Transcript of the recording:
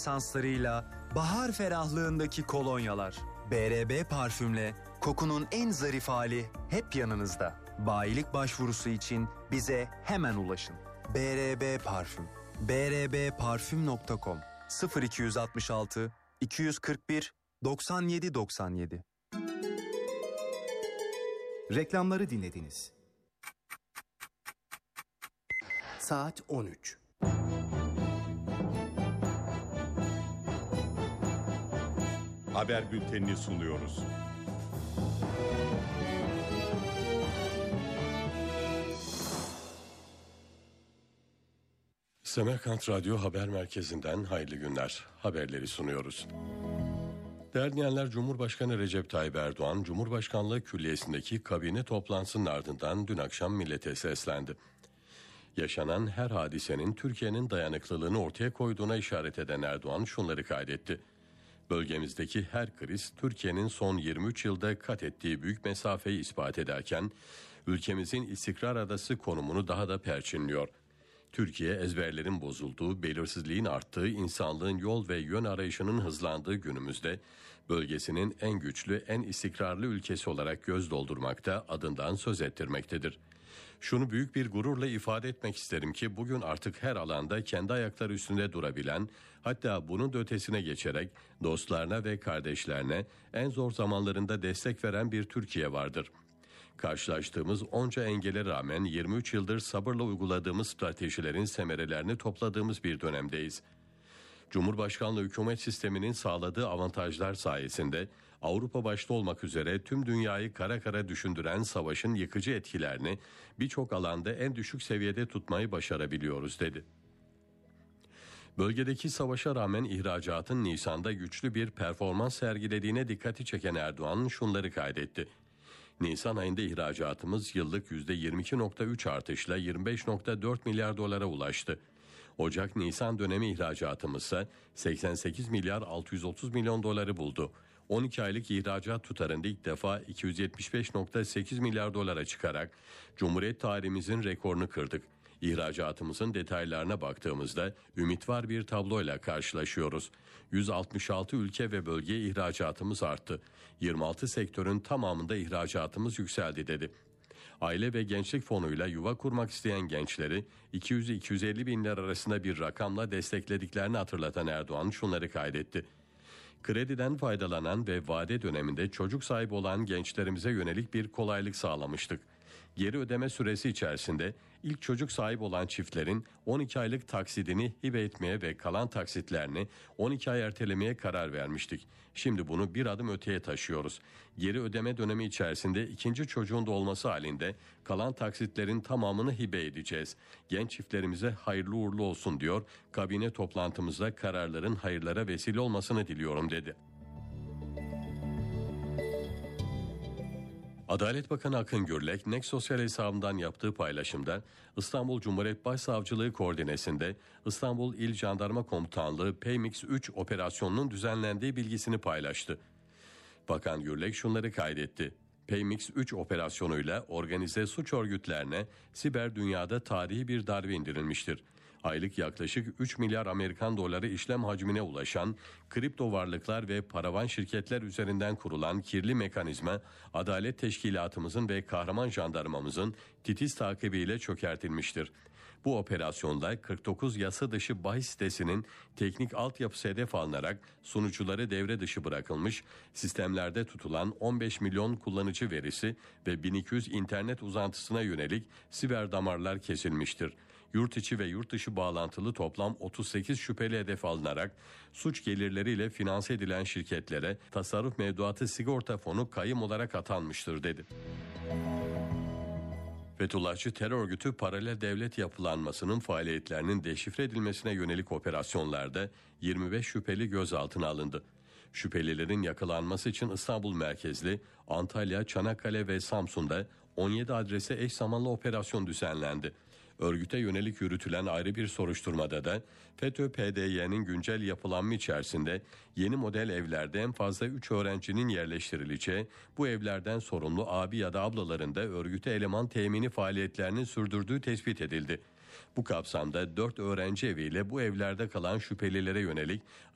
esanslarıyla bahar ferahlığındaki kolonyalar. BRB Parfüm'le kokunun en zarif hali hep yanınızda. Bayilik başvurusu için bize hemen ulaşın. BRB Parfüm. brBparfüm.com 0266 241 97 97. Reklamları dinlediniz. Saat 13. Haber bültenini sunuyoruz. Semerkant Radyo Haber Merkezi'nden hayırlı günler. Haberleri sunuyoruz. Değerli dinleyenler, Cumhurbaşkanı Recep Tayyip Erdoğan, Cumhurbaşkanlığı Külliyesi'ndeki kabine toplantısının ardından dün akşam millete seslendi. Yaşanan her hadisenin Türkiye'nin dayanıklılığını ortaya koyduğuna işaret eden Erdoğan şunları kaydetti. Bölgemizdeki her kriz Türkiye'nin son 23 yılda kat ettiği büyük mesafeyi ispat ederken ülkemizin istikrar adası konumunu daha da perçinliyor. Türkiye ezberlerin bozulduğu, belirsizliğin arttığı, insanlığın yol ve yön arayışının hızlandığı günümüzde bölgesinin en güçlü, en istikrarlı ülkesi olarak göz doldurmakta, adından söz ettirmektedir. Şunu büyük bir gururla ifade etmek isterim ki bugün artık her alanda kendi ayakları üstünde durabilen, hatta bunun da ötesine geçerek dostlarına ve kardeşlerine en zor zamanlarında destek veren bir Türkiye vardır. Karşılaştığımız onca engele rağmen 23 yıldır sabırla uyguladığımız stratejilerin semerelerini topladığımız bir dönemdeyiz. Cumhurbaşkanlığı hükümet sisteminin sağladığı avantajlar sayesinde Avrupa başta olmak üzere tüm dünyayı kara kara düşündüren savaşın yıkıcı etkilerini birçok alanda en düşük seviyede tutmayı başarabiliyoruz dedi. Bölgedeki savaşa rağmen ihracatın Nisan'da güçlü bir performans sergilediğine dikkati çeken Erdoğan şunları kaydetti. Nisan ayında ihracatımız yıllık %22.3 artışla 25.4 milyar dolara ulaştı. Ocak-Nisan dönemi ihracatımız ise 88 milyar 630 milyon doları buldu. 12 aylık ihracat tutarında ilk defa 275.8 milyar dolara çıkarak Cumhuriyet tarihimizin rekorunu kırdık. İhracatımızın detaylarına baktığımızda ümit var bir tabloyla karşılaşıyoruz. 166 ülke ve bölgeye ihracatımız arttı. 26 sektörün tamamında ihracatımız yükseldi dedi. Aile ve Gençlik Fonu'yla yuva kurmak isteyen gençleri 200-250 bin lira arasında bir rakamla desteklediklerini hatırlatan Erdoğan şunları kaydetti. Krediden faydalanan ve vade döneminde çocuk sahibi olan gençlerimize yönelik bir kolaylık sağlamıştık. Geri ödeme süresi içerisinde ilk çocuk sahibi olan çiftlerin 12 aylık taksidini hibe etmeye ve kalan taksitlerini 12 ay ertelemeye karar vermiştik. Şimdi bunu bir adım öteye taşıyoruz. Geri ödeme dönemi içerisinde ikinci çocuğun da olması halinde kalan taksitlerin tamamını hibe edeceğiz. Genç çiftlerimize hayırlı uğurlu olsun diyor. Kabine toplantımızda kararların hayırlara vesile olmasını diliyorum dedi. Adalet Bakanı Akın Gürlek, Next Sosyal hesabından yaptığı paylaşımda İstanbul Cumhuriyet Başsavcılığı koordinesinde İstanbul İl Jandarma Komutanlığı PMX 3 operasyonunun düzenlendiği bilgisini paylaştı. Bakan Gürlek şunları kaydetti. PMX 3 operasyonuyla organize suç örgütlerine siber dünyada tarihi bir darbe indirilmiştir. Aylık yaklaşık 3 milyar Amerikan doları işlem hacmine ulaşan kripto varlıklar ve paravan şirketler üzerinden kurulan kirli mekanizma Adalet Teşkilatımızın ve kahraman jandarmamızın titiz takibiyle çökertilmiştir. Bu operasyonda 49 yasa dışı bahis sitesinin teknik altyapısı hedef alınarak sunucuları devre dışı bırakılmış, sistemlerde tutulan 15 milyon kullanıcı verisi ve 1200 internet uzantısına yönelik siber damarlar kesilmiştir. Yurt içi ve yurt dışı bağlantılı toplam 38 şüpheli hedef alınarak suç gelirleriyle finanse edilen şirketlere tasarruf mevduatı sigorta fonu kayım olarak atanmıştır dedi. Fethullahçı terör örgütü paralel devlet yapılanmasının faaliyetlerinin deşifre edilmesine yönelik operasyonlarda 25 şüpheli gözaltına alındı. Şüphelilerin yakalanması için İstanbul merkezli Antalya, Çanakkale ve Samsun'da 17 adrese eş zamanlı operasyon düzenlendi. Örgüte yönelik yürütülen ayrı bir soruşturmada da FETÖ-PDY'nin güncel yapılanma içerisinde yeni model evlerde en fazla 3 öğrencinin yerleştirileceği, bu evlerden sorumlu abi ya da ablaların da örgüte eleman temini faaliyetlerini sürdürdüğü tespit edildi. Bu kapsamda 4 öğrenci eviyle bu evlerde kalan şüphelilere yönelik